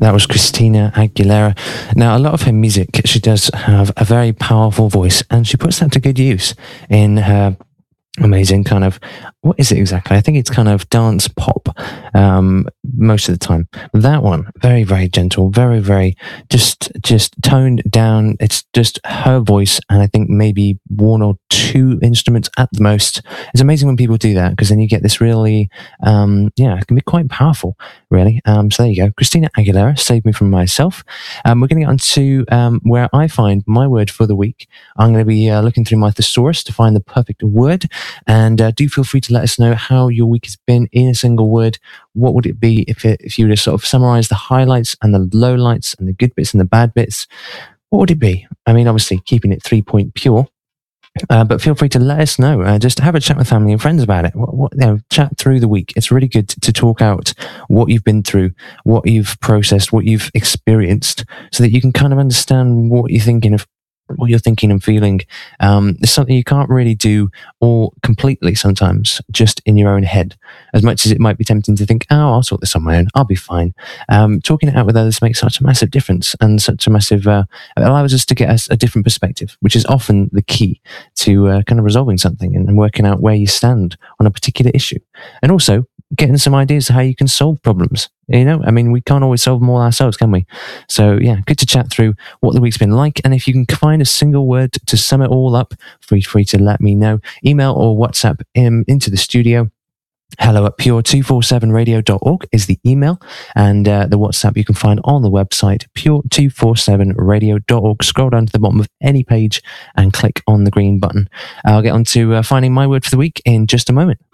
That was Christina Aguilera. Now, a lot of her music, she does have a very powerful voice, and she puts that to good use in her amazing kind of, what is it exactly? I think it's kind of dance pop most of the time. That one, very, very gentle, very, very just toned down. It's just her voice, and I think maybe one or two instruments at the most. It's amazing when people do that, because then you get this really, it can be quite powerful, really. So there you go. Christina Aguilera, Save Me From Myself. We're going to get on to where I find my word for the week. I'm going to be looking through my thesaurus to find the perfect word. And do feel free to let us know how your week has been in a single word. What would it be if you were to sort of summarize the highlights and the lowlights and the good bits and the bad bits? What would it be? I mean, obviously keeping it 3-point pure. But feel free to let us know. Just have a chat with family and friends about it. Chat through the week. It's really good to talk out what you've been through, what you've processed, what you've experienced, so that you can kind of understand what you're thinking and feeling. It's something you can't really do all completely sometimes just in your own head, as much as it might be tempting to think, oh, I'll sort this on my own, I'll be fine. Talking it out with others makes such a massive difference, and such a massive it allows us to get us a different perspective, which is often the key to kind of resolving something and working out where you stand on a particular issue, and also getting some ideas of how you can solve problems. I mean, we can't always solve them all ourselves, can we? So yeah, good to chat through what the week's been like. And if you can find a single word to sum it all up, feel free to let me know. Email or WhatsApp into the studio. hello@pure247radio.org is the email, and the WhatsApp you can find on the website, pure247radio.org. Scroll down to the bottom of any page and click on the green button. I'll get on to finding my word for the week in just a moment.